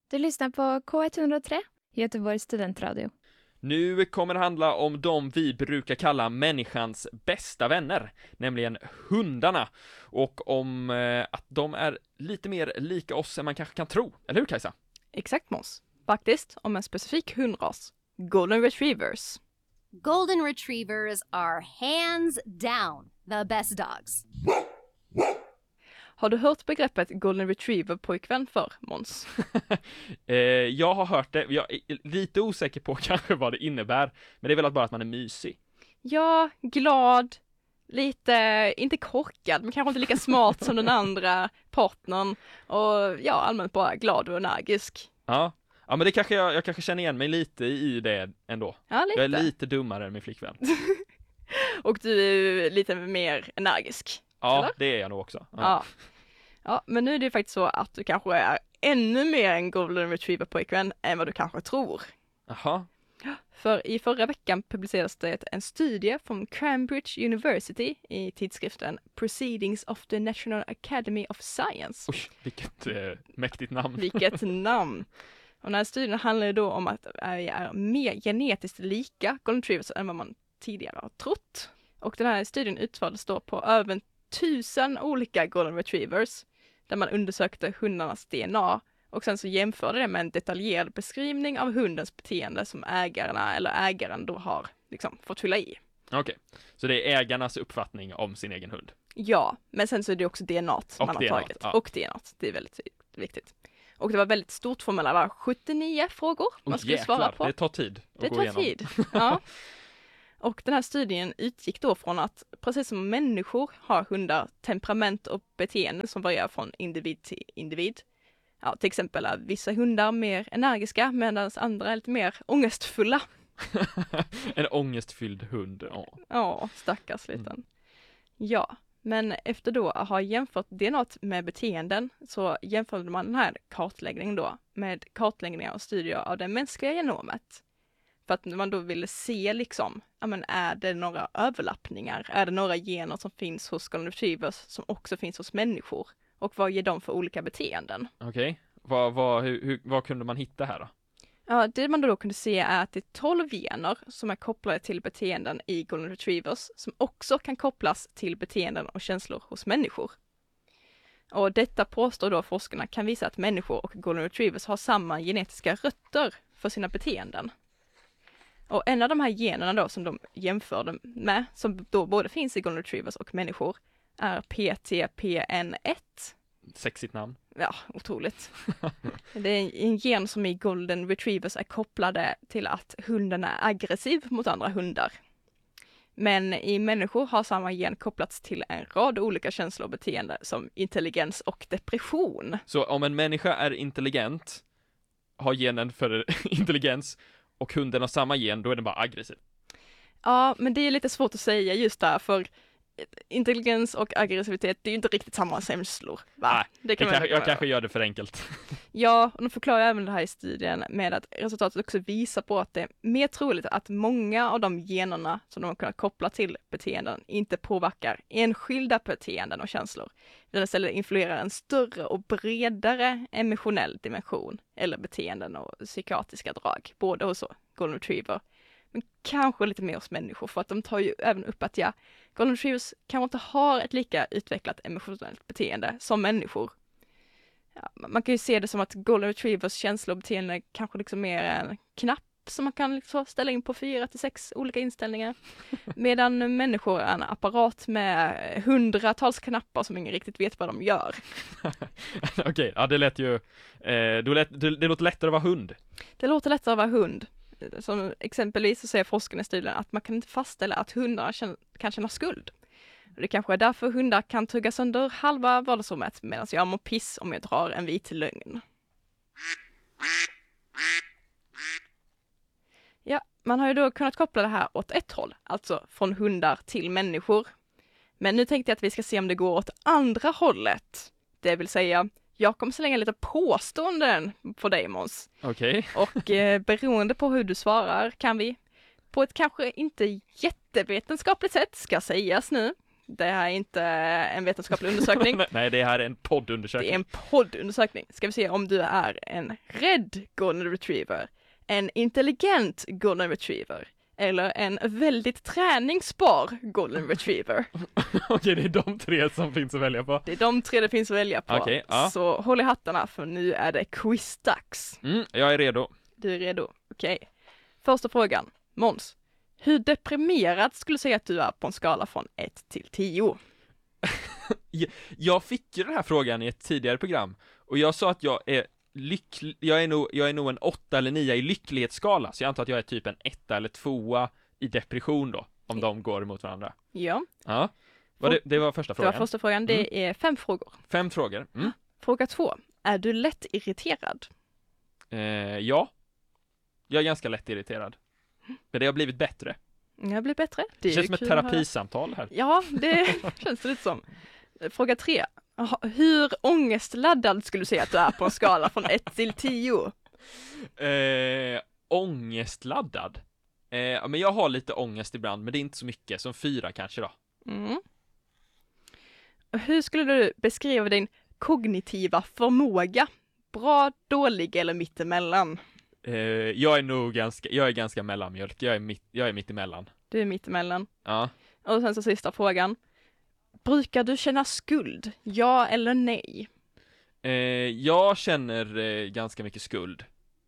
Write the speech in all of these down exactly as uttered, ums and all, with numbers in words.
Du lyssnar på K ett noll tre, Göteborgs studentradio. Nu kommer det handla om de vi brukar kalla människans bästa vänner, nämligen hundarna, och om eh, att de är lite mer lika oss än man kanske kan tro. Eller hur, Kajsa? Exakt, Måns. Faktiskt om en specifik hundras, Golden Retrievers. Golden Retrievers are hands down the best dogs. Har du hört begreppet Golden Retriever pojkvän för, Måns? eh, jag har hört det, jag är lite osäker på kanske vad det innebär, men det är väl att bara att man är mysig. Ja, glad, lite, inte korkad, men kanske inte lika smart som den andra partnern. Och ja, allmänt bara glad och energisk. Ja, ja men det kanske jag, jag kanske känner igen mig lite i det ändå. Ja, lite. Jag är lite dummare än min flickvän. Och du är lite mer energisk. Ja, eller? det är jag nog också. Ja. Ja. Ja, men nu är det faktiskt så att du kanske är ännu mer en Golden Retriever pojkvän än vad du kanske tror. Jaha. För i förra veckan publicerades det en studie från Cambridge University i tidskriften Proceedings of the National Academy of Science. Oj, vilket eh, mäktigt namn. Vilket namn! Och den här studien handlar då om att vi är mer genetiskt lika Golden Retrievers än vad man tidigare har trott. Och den här studien utfördes då på över tusen olika Golden Retrievers där man undersökte hundarnas D N A och sen så jämförde det med en detaljerad beskrivning av hundens beteende som ägarna eller ägaren då har liksom fått fylla i. Okej, okay. Så det är ägarnas uppfattning om sin egen hund? Ja, men sen så är det också D N A som man har D N A, tagit. ja. Och D N A, det är väldigt viktigt. Och det var väldigt stort formulär, det var sjuttionio frågor man oh, skulle jäklar, svara på. Det tar tid att Det gå tar igenom. tid, ja. Och den här studien utgick då från att precis som människor har hundar temperament och beteende som varierar från individ till individ. Ja, till exempel är vissa hundar mer energiska medan andra är lite mer ångestfulla. En ångestfylld hund, ja. Ja, stackars liten. Mm. Ja, men efter då att ha jämfört D N A med beteenden så jämförde man den här kartläggningen då med kartläggningar och studier av det mänskliga genomet. För att man då ville se liksom, ja men är det några överlappningar? Är det några gener som finns hos Golden Retrievers som också finns hos människor? Och vad ger de för olika beteenden? Okej, okay. vad, vad, hur, hur, vad kunde man hitta här då? Ja, det man då kunde se är att det är tolv gener som är kopplade till beteenden i Golden Retrievers som också kan kopplas till beteenden och känslor hos människor. Och detta påstår då forskarna kan visa att människor och Golden Retrievers har samma genetiska rötter för sina beteenden. Och en av de här generna då som de jämförde med, som då både finns i Golden Retrievers och människor, är P T P N ett. Sexigt namn. Ja, otroligt. Det är en gen som i Golden Retrievers är kopplade till att hunden är aggressiv mot andra hundar. Men i människor har samma gen kopplats till en rad olika känslor och beteende som intelligens och depression. Så om en människa är intelligent, har genen för intelligens, och hunden har samma gen, då är den bara aggressiv. Ja, men det är lite svårt att säga just där, för intelligens och aggressivitet, det är ju inte riktigt samma känslor. Va? Nej, det kan jag, man kanske, jag kanske gör det för enkelt. Ja, och de förklarar även det här i studien med att resultatet också visar på att det är mer troligt att många av de generna som de har kunnat koppla till beteenden inte påverkar enskilda beteenden och känslor. Utan istället influerar en större och bredare emotionell dimension eller beteenden och psykiatriska drag, både hos Golden Retriever men kanske lite mer hos människor, för att de tar ju även upp att ja, Golden Retrievers kanske inte har ett lika utvecklat emotionellt beteende som människor. Ja, man kan ju se det som att Golden Retrievers känsla och beteende kanske liksom mer en knapp som man kan liksom ställa in på fyra till sex olika inställningar. Medan människor är en apparat med hundratals knappar som ingen riktigt vet vad de gör. Okej, okay, ja det lät ju, eh, det, lät, det, det låter lättare att vara hund. Det låter lättare att vara hund. Som exempelvis så säger forskarna i studien att man kan inte fastställa att hundar kan känna skuld. Det kanske är därför hundar kan tugga sönder halva vardagsrummet medan jag mår piss om jag drar en vit lögn. Ja, man har ju då kunnat koppla det här åt ett håll, alltså från hundar till människor. Men nu tänkte jag att vi ska se om det går åt andra hållet. Det vill säga, jag kommer slänga lite påståenden på dig, Måns. Okej. Okay. Och eh, beroende på hur du svarar kan vi på ett kanske inte jättevetenskapligt sätt, ska sägas nu, Det här är inte en vetenskaplig undersökning. Nej, det här är en Det poddundersökning. är en poddundersökning. Ska vi se om du är en rädd golden retriever, en intelligent golden retriever eller en väldigt träningsbar golden retriever. Okej, det är de tre som finns att välja på. Det är de tre det finns att välja på. Okej, ja. Så håll i hattarna för nu är det quizdags. Mm, jag är redo. Du är redo? Okej. Första frågan. Måns, hur deprimerad skulle du säga att du är på en skala från ett till tio? Jag fick ju den här frågan i ett tidigare program och jag sa att jag är lycklig, jag är nog, jag är nog en åtta eller nio i lycklighetsskala, så jag antar att jag är typ en etta eller tvåa i depression då, om de går emot varandra. Ja, Ja, var det, det var första det frågan. var första frågan. Det är fem frågor. Fem frågor. Mm. Fråga två. Är du lätt irriterad? Eh, ja, jag är ganska lätt irriterad. Men det har blivit bättre. Jag blir bättre. Det, är känns som ett kul att höra. terapisamtal här. Ja, det känns det lite som. Fråga tre. Jaha, hur ångestladdad skulle du säga att du är på en skala från ett till tio? Eh, ångestladdad. Eh, men jag har lite ångest ibland, men det är inte så mycket, som fyra kanske då. Mm. Hur skulle du beskriva din kognitiva förmåga? Bra, dålig eller mittemellan? Eh, jag är nog ganska, jag är ganska mellanmjölk, jag är mitt, jag är mitt emellan. Du är mittemellan. Ja. Och sen så sista frågan. Brukar du känna skuld? Ja eller nej? Eh, jag känner eh, ganska mycket skuld.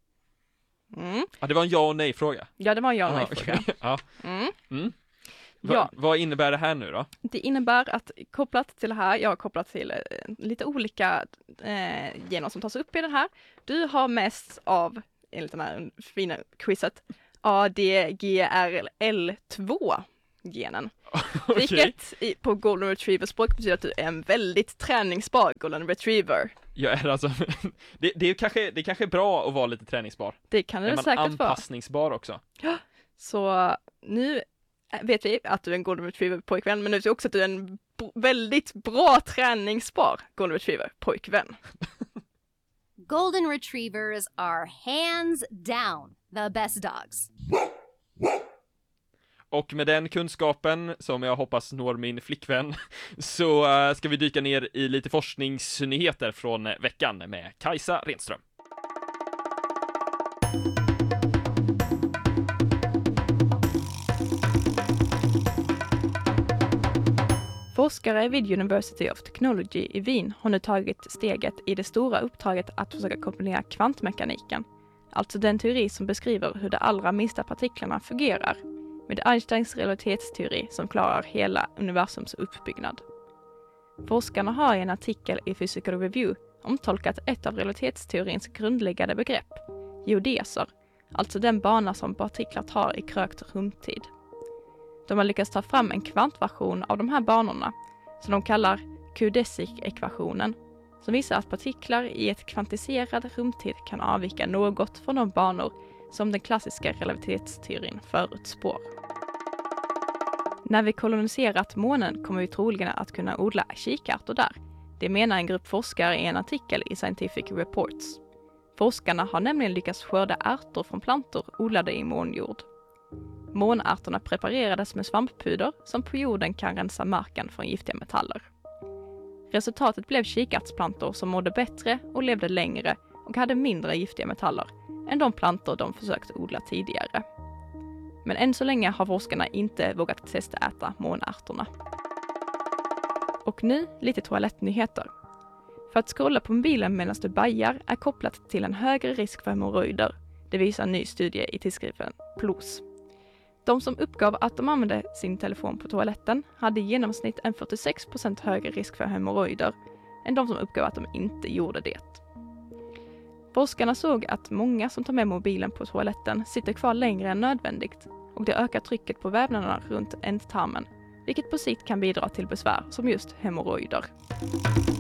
Mm. Ja, det var en ja och nej fråga. Ja, det var en ja och Ah, nej-fråga. okej. Ja. Mm. Mm. Va, Ja. Vad innebär det här nu då? Det innebär att kopplat till det här, jag har kopplat till eh, lite olika eh, gener som tas upp i den här. Du har mest av, enligt den här fina quizet, A D G R L två genen. Okej. Vilket i, på golden retriever språk betyder att du är en väldigt träningsbar golden retriever. Jag är alltså, det, det är kanske, det är kanske bra att vara lite träningsbar. Det kan det Är väl man säkert vara. anpassningsbar också? Så nu vet vi att du är en golden retriever pojkvän, men nu vet vi också att du är en b- väldigt bra träningsbar golden retriever pojkvän. Golden retrievers are hands down the best dogs. Och med den kunskapen, som jag hoppas når min flickvän, så uh, ska vi dyka ner i lite forskningsnyheter från uh, veckan med Kajsa Renström. Forskare vid University of Technology i Wien har nu tagit steget i det stora uppdraget att försöka kombinera kvantmekaniken, alltså den teori som beskriver hur de allra minsta partiklarna fungerar, med Einsteins relativitetsteori som klarar hela universums uppbyggnad. Forskarna har i en artikel i Physical Review omtolkat ett av relativitetsteorins grundläggande begrepp, geodeser, alltså den bana som partiklar tar i krökt rumtid. De har lyckats ta fram en kvantversion av de här banorna, som de kallar Geodesic-ekvationen, som visar att partiklar i ett kvantiserad rumtid kan avvika något från de banor som den klassiska relativitetsteorin förutspår. När vi koloniserat månen kommer vi troligen att kunna odla kikärtor där. Det menar en grupp forskare i en artikel i Scientific Reports. Forskarna har nämligen lyckats skörda ärtor från plantor odlade i månjord. Månärtorna preparerades med svamppuder som på jorden kan rensa marken från giftiga metaller. Resultatet blev kikärtsplantor som mådde bättre och levde längre och hade mindre giftiga metaller än de plantor de försökt odla tidigare. Men än så länge har forskarna inte vågat testa månärtorna. Och nu lite toalettnyheter. För att scrolla på mobilen medan du bajar är kopplat till en högre risk för hemorrojder. Det visar en ny studie i tidskriften P L O S. De som uppgav att de använde sin telefon på toaletten hade i genomsnitt en fyrtiosex procent högre risk för hemorrojder än de som uppgav att de inte gjorde det. Forskarna såg att många som tar med mobilen på toaletten sitter kvar längre än nödvändigt och det ökar trycket på vävnaderna runt ändtarmen, vilket på sikt kan bidra till besvär som just hemorrojder.